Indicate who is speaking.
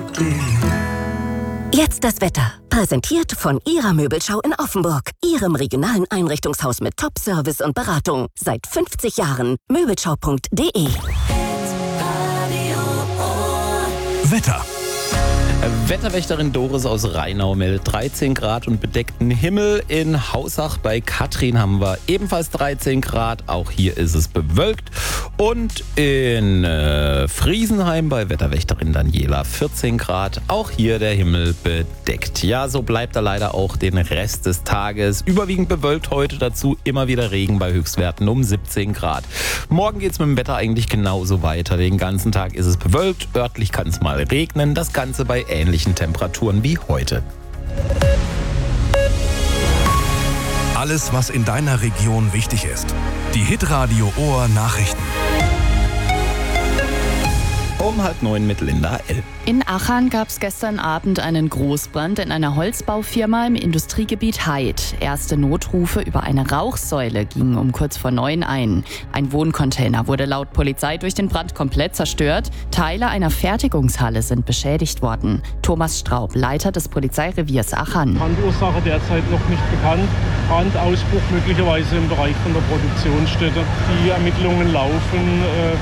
Speaker 1: Jetzt das Wetter. Präsentiert von Ihrer Möbelschau in Offenburg. Ihrem regionalen Einrichtungshaus mit Top-Service und Beratung. Seit 50 Jahren. Möbelschau.de.
Speaker 2: Wetter.
Speaker 3: Wetterwächterin Doris aus Rheinau meldet 13 Grad und bedeckten Himmel. In Hausach bei Katrin haben wir ebenfalls 13 Grad. Auch hier ist es bewölkt. Und in Friesenheim bei Wetterwächterin Daniela 14 Grad. Auch hier der Himmel bedeckt. Ja, so bleibt er leider auch den Rest des Tages. Überwiegend bewölkt heute, dazu immer wieder Regen bei Höchstwerten um 17 Grad. Morgen geht es mit dem Wetter eigentlich genauso weiter. Den ganzen Tag ist es bewölkt. Örtlich kann es mal regnen. Das Ganze bei ähnlichen Temperaturen wie heute.
Speaker 2: Alles, was in deiner Region wichtig ist. Die Hitradio Ohr Nachrichten.
Speaker 3: Um 8:30 mit Linda L.
Speaker 4: In Achern gab es gestern Abend einen Großbrand in einer Holzbaufirma im Industriegebiet Heid. Erste Notrufe über eine Rauchsäule gingen um kurz vor 9 ein. Ein Wohncontainer wurde laut Polizei durch den Brand komplett zerstört. Teile einer Fertigungshalle sind beschädigt worden. Thomas Straub, Leiter des Polizeireviers Achern.
Speaker 5: Brandursache derzeit noch nicht bekannt. Brandausbruch möglicherweise im Bereich von der Produktionsstätte. Die Ermittlungen laufen.